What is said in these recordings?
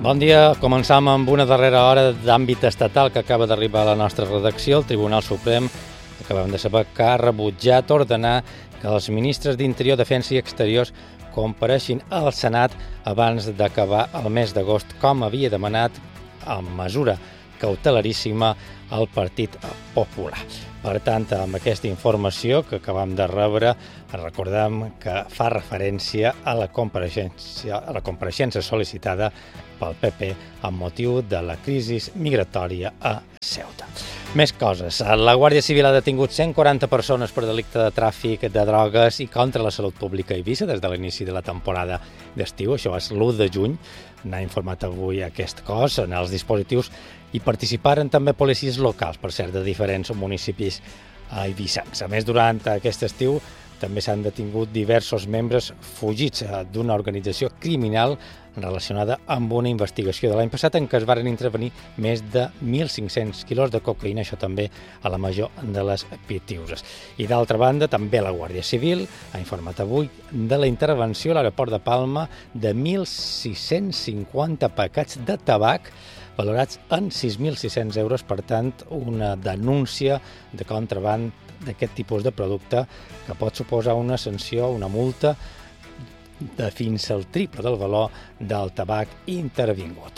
Bon dia. Començam amb una darrera hora d'àmbit estatal que acaba d'arribar a la nostra redacció. El Tribunal Suprem, acabem de saber que ha rebutjat ordenar que els ministres d'Interior, Defensa i Exteriors compareixin al Senat abans d'acabar el mes d'agost, com havia demanat amb mesura cautelaríssima el Partit Popular. Per tant, amb aquesta informació que acabam de rebre, recordem que fa referència a la compareixença sol·licitada pel PP amb motiu de la crisi migratòria a Ceuta. Més coses. La Guàrdia Civil ha detingut 140 persones per delicte de tràfic de drogues i contra la salut pública a Eivissa des de l'inici de la temporada d'estiu. Això és l'1 de juny. N'ha informat avui aquest cos. En els dispositius hi participaren també policies locals, per cert, de diferents municipis eivissencs. A més, durant aquest estiu també s'han detingut diversos membres fugits d'una organització criminal relacionada amb una investigació de l'any passat en què es varen intervenir més de 1.500 quilos de cocaïna, això també a la major de les Pitiuses. I d'altra banda, també la Guàrdia Civil ha informat avui de la intervenció a l'aeroport de Palma de 1.650 paquets de tabac valorats en 6.600 euros, per tant, una denúncia de contraban d'aquest tipus de producte que pot suposar una sanció, una multa de fins al triple del valor del tabac intervingut.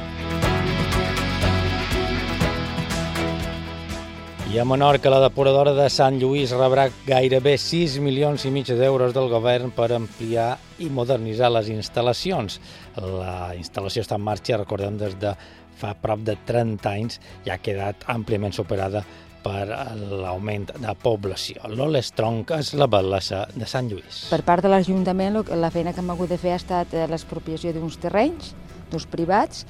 I a Menorca, la depuradora de Sant Lluís rebrà gairebé 6,5 milions d'euros del govern per ampliar i modernitzar les instal·lacions. La instal·lació està en marxa, recordem, des de fa prop de 30 anys i ha quedat àmpliament superada per l'augment de població. Lola Strong és la batllessa de Sant Lluís. Per part de l'Ajuntament, la feina que hem hagut de fer ha estat l'expropiació d'uns terrenys, d'uns privats,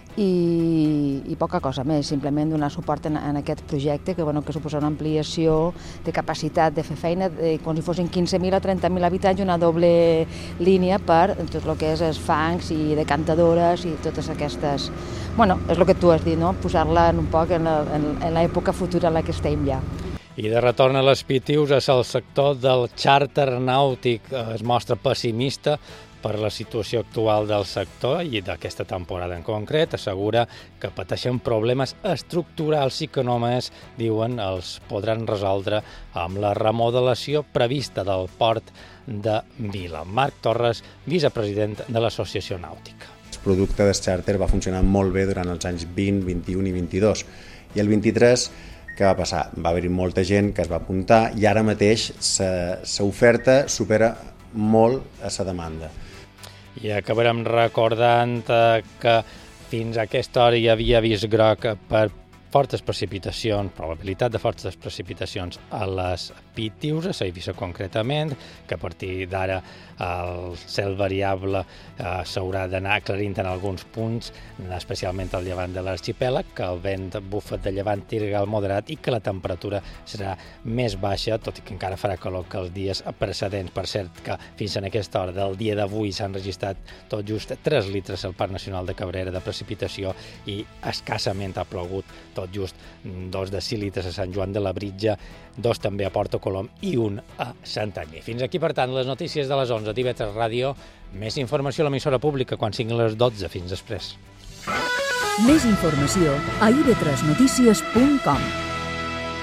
i poca cosa més, simplement donar suport en aquest projecte que suposa una ampliació de capacitat de fer feina, com si fossin 15.000 o 30.000 habitants, una doble línia per tot el que és els fangs i decantadores i totes aquestes... és el que tu has dit, no? Posar-la un poc en l'època futura en la que estem ja. I de retorn a les Pitiuses, el sector del xàrter nàutic es mostra pessimista per la situació actual del sector i d'aquesta temporada en concret. Assegura que pateixen problemes estructurals i que només, diuen, els podran resoldre amb la remodelació prevista del port de Vila. Marc Torres, vicepresident de l'Associació Nàutica. El producte del xàrter va funcionar molt bé durant els anys 20, 21 i 22. I el 23, què va passar? Va haver-hi molta gent que es va apuntar i ara mateix l'oferta supera molt a la demanda. I acabarem recordant que fins a aquesta hora hi havia avís groc per fortes precipitacions, probabilitat de fortes precipitacions a les Pitiuses, a Eivissa concretament, que a partir d'ara el cel variable s'haurà d'anar aclarint en alguns punts, especialment al llevant de l'arxipèlag, que el vent bufa de llevant tirgal moderat i que la temperatura serà més baixa, tot i que encara farà calor que els dies precedents. Per cert, que fins a aquesta hora del dia d'avui s'han registrat tot just 3 litres al Parc Nacional de Cabrera de precipitació i escassament ha plogut tot just 2 decilitres a Sant Joan de la Britja, 2 també a Porto Colom i 1 a Santanyí. Fins aquí, per tant, les notícies de les 11 d'IV3 Ràdio. Més informació a l'emissora pública quan siguin les 12. Fins després. Més informació a ib3notícies.com.